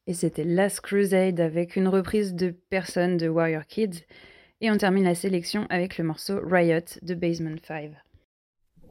Et c'était Last Crusade avec une reprise de Person de Warrior Kids. Et on termine la sélection avec le morceau Riot de Basement 5.